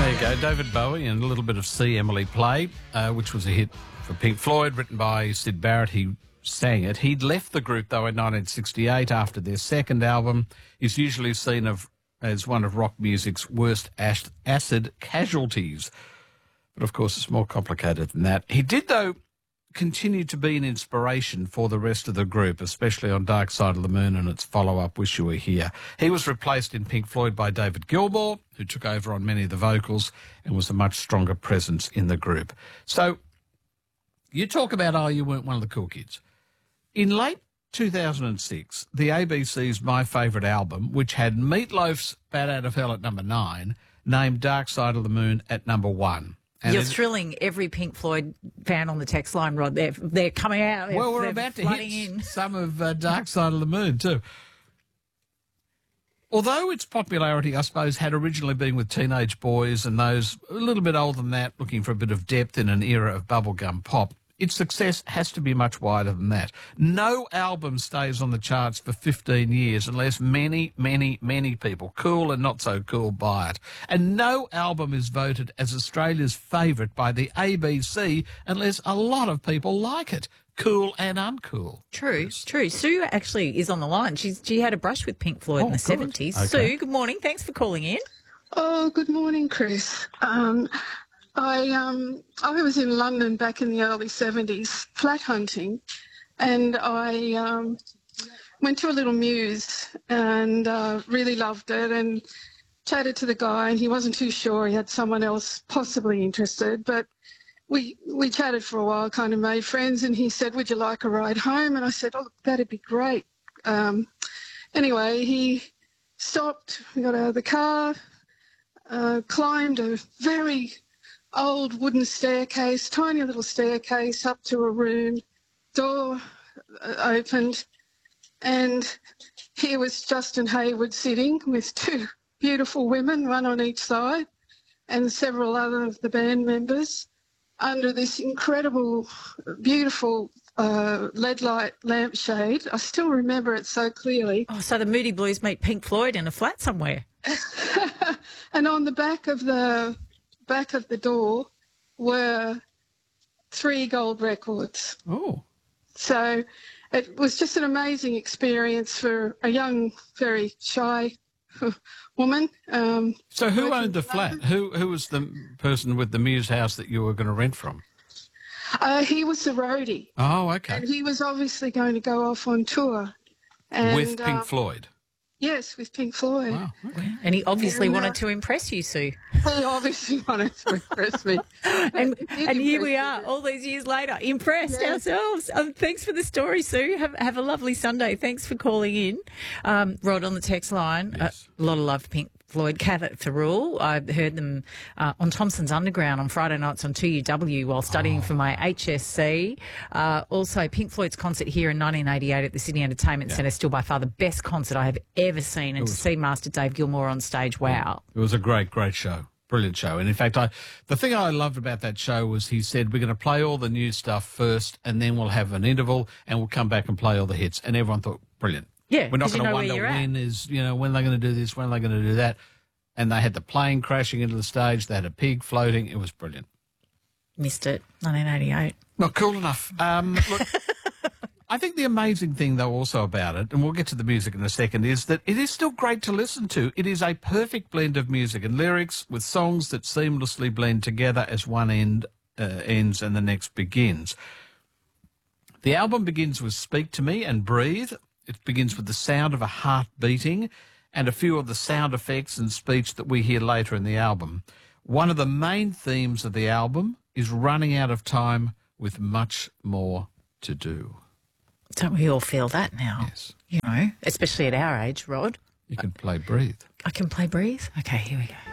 There you go, David Bowie and a little bit of See Emily Play, which was a hit for Pink Floyd, written by Syd Barrett. He sang it. He'd left the group, though, in 1968 after their second album. He's usually seen as one of rock music's worst acid casualties. But, of course, it's more complicated than that. He did, though, continue to be an inspiration for the rest of the group, especially on Dark Side of the Moon and its follow-up, Wish You Were Here. He was replaced in Pink Floyd by David Gilmour, who took over on many of the vocals and was a much stronger presence in the group. So you talk about, you weren't one of the cool kids. In late 2006, the ABC's My Favourite Album, which had Meatloaf's Bat Out of Hell at number 9, named Dark Side of the Moon at number 1. And you're thrilling every Pink Floyd fan on the text line, Rod. They're coming out. Well, we're about to hit some of Dark Side of the Moon too. Although its popularity, I suppose, had originally been with teenage boys and those a little bit older than that looking for a bit of depth in an era of bubblegum pop, its success has to be much wider than that. No album stays on the charts for 15 years unless many, many, many people, cool and not so cool, buy it. And no album is voted as Australia's favourite by the ABC unless a lot of people like it, cool and uncool. True. Sue actually is on the line. She had a brush with Pink Floyd in the 70s. Okay. Sue, good morning. Thanks for calling in. Oh, good morning, Chris. I was in London back in the early 70s, flat hunting, and I went to a little muse and really loved it and chatted to the guy, and he wasn't too sure. He had someone else possibly interested, but we chatted for a while, kind of made friends, and he said, would you like a ride home? And I said, oh, that'd be great. Anyway, he stopped, we got out of the car, climbed a very old wooden staircase, tiny little staircase up to a room, door opened, and here was Justin Hayward sitting with two beautiful women, one on each side, and several other of the band members under this incredible, beautiful lead light lampshade. I still remember it so clearly. Oh, so the Moody Blues meet Pink Floyd in a flat somewhere. And on the back of the door were 3 gold records. Oh. So it was just an amazing experience for a young, very shy woman. So who owned the flat? Who was the person with the Muse house that you were going to rent from? He was the roadie. Oh, okay. And he was obviously going to go off on tour. And, with Pink Floyd? Yes, with Pink Floyd. Wow. Okay. And he obviously wanted to impress you, Sue. He obviously wanted to impress me. and here we are, all these years later, impressed ourselves. Thanks for the story, Sue. Have a lovely Sunday. Thanks for calling in. Rod on the text line, yes. A lot of love for Pink Floyd. Cat at Thirroul. I heard them on Thompson's Underground on Friday nights on 2UW while studying for my HSC. Also, Pink Floyd's concert here in 1988 at the Sydney Entertainment Centre, still by far the best concert I have ever seen. And to see Master Dave Gilmour on stage, wow. It was a great, great show. Brilliant show. And in fact, the thing I loved about that show was he said, we're going to play all the new stuff first and then we'll have an interval and we'll come back and play all the hits. And everyone thought, brilliant. Yeah, we're not going to wonder when are they going to do this, when are they going to do that. And they had the plane crashing into the stage. They had a pig floating. It was brilliant. Missed it. 1988. Not cool enough. Look, I think the amazing thing, though, also about it, and we'll get to the music in a second, is that it is still great to listen to. It is a perfect blend of music and lyrics with songs that seamlessly blend together as one end ends and the next begins. The album begins with Speak to Me and Breathe. It begins with the sound of a heart beating and a few of the sound effects and speech that we hear later in the album. One of the main themes of the album is running out of time with much more to do. Don't we all feel that now? Yes. You know, especially at our age, Rod. You can play Breathe. I can play Breathe? Okay, here we go.